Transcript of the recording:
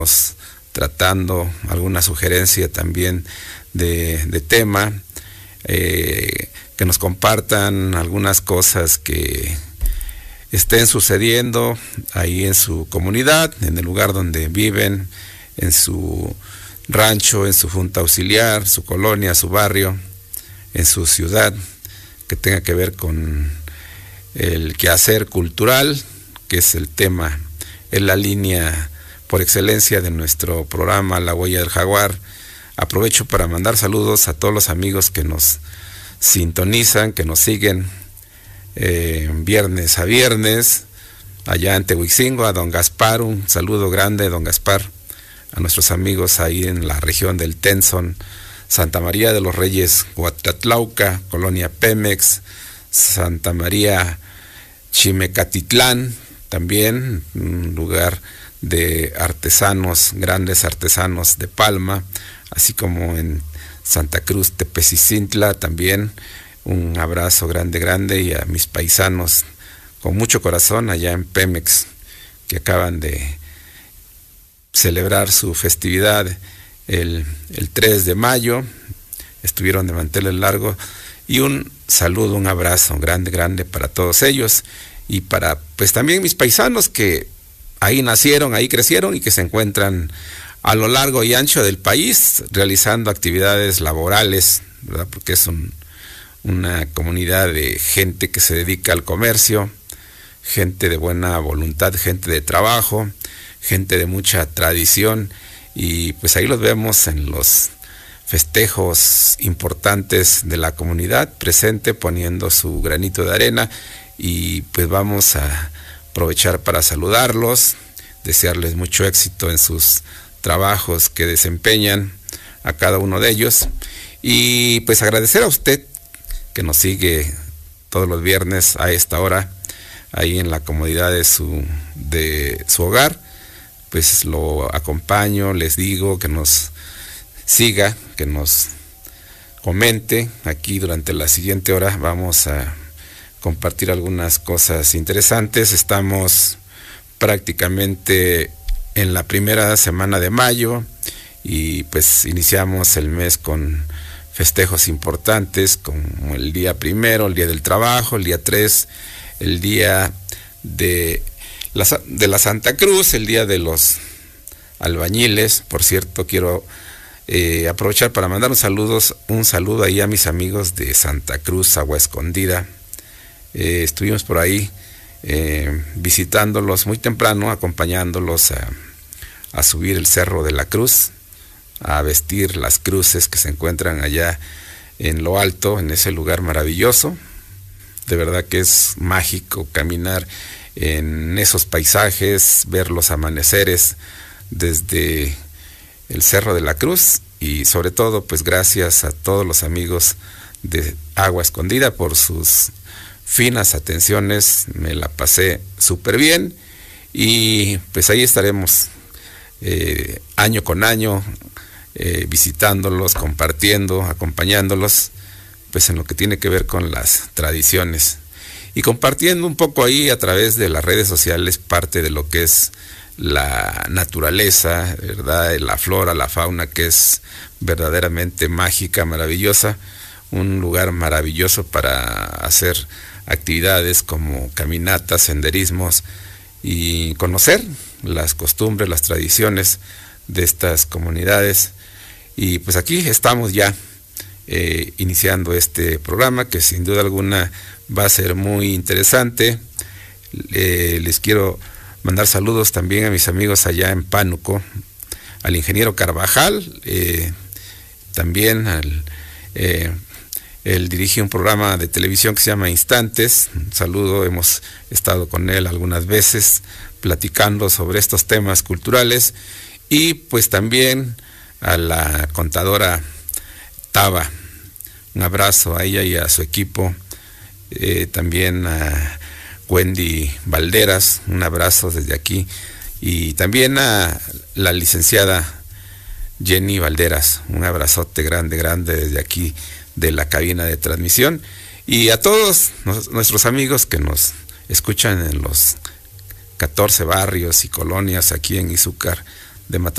tratando alguna sugerencia también de tema, que nos compartan algunas cosas que estén sucediendo ahí en su comunidad, en el lugar donde viven, en su rancho, en su junta auxiliar, su colonia, su barrio, en su ciudad, que tenga que ver con el quehacer cultural, que es el tema, es la línea por excelencia de nuestro programa La Huella del Jaguar. Aprovecho para mandar saludos a todos los amigos que nos sintonizan, que nos siguen viernes a viernes, allá en Tehuicingo, a don Gaspar, un saludo grande, don Gaspar, a nuestros amigos ahí en la región del Tenzon, Santa María de los Reyes, Huatlauca, Colonia Pemex, Santa María Chimecatitlán, también un lugar de artesanos, grandes artesanos de palma, así como en Santa Cruz Tepecicintla también. Un abrazo grande y a mis paisanos con mucho corazón allá en Pemex, que acaban de celebrar su festividad el 3 de mayo, estuvieron de manteles largos, y un saludo, un abrazo grande para todos ellos, y para pues también mis paisanos que ahí nacieron, ahí crecieron y que se encuentran a lo largo y ancho del país realizando actividades laborales, ¿verdad? Porque es una comunidad de gente que se dedica al comercio, gente de buena voluntad, gente de trabajo, gente de mucha tradición, y pues ahí los vemos en los festejos importantes de la comunidad, presente, poniendo su granito de arena, y pues vamos a aprovechar para saludarlos, desearles mucho éxito en sus trabajos que desempeñan a cada uno de ellos, y pues agradecer a usted que nos sigue todos los viernes a esta hora, ahí en la comodidad de su hogar. Pues lo acompaño, les digo que nos siga, que nos comente. Aquí durante la siguiente hora vamos a compartir algunas cosas interesantes. Estamos prácticamente en la primera semana de mayo y pues iniciamos el mes con festejos importantes como el día 1, el día del trabajo, el día 3, el día de la Santa Cruz, el día de los albañiles. Por cierto, quiero aprovechar para mandar un saludo ahí a mis amigos de Santa Cruz, Agua Escondida. Estuvimos por ahí visitándolos muy temprano, acompañándolos a subir el Cerro de la Cruz, a vestir las cruces que se encuentran allá en lo alto, en ese lugar maravilloso. De verdad que es mágico caminar en esos paisajes, ver los amaneceres desde el Cerro de la Cruz, y sobre todo pues gracias a todos los amigos de Agua Escondida por sus finas atenciones. Me la pasé súper bien, y pues ahí estaremos año con año visitándolos, compartiendo, acompañándolos pues en lo que tiene que ver con las tradiciones, y compartiendo un poco ahí a través de las redes sociales parte de lo que es la naturaleza, ¿verdad? La flora, la fauna, que es verdaderamente mágica, maravillosa, un lugar maravilloso para hacer actividades como caminatas, senderismos, y conocer las costumbres, las tradiciones de estas comunidades. Y pues aquí estamos ya iniciando este programa, que sin duda alguna va a ser muy interesante. Les quiero mandar saludos también a mis amigos allá en Pánuco, al ingeniero Carvajal, también él dirige un programa de televisión que se llama Instantes. Un saludo, hemos estado con él algunas veces platicando sobre estos temas culturales. Y pues también a la contadora Taba, un abrazo a ella y a su equipo. También a Wendy Valderas, un abrazo desde aquí. Y también a la licenciada Jenny Valderas, un abrazote grande desde aquí de la cabina de transmisión. Y a todos nuestros amigos que nos escuchan en los 14 barrios y colonias aquí en Izúcar de Matamoros.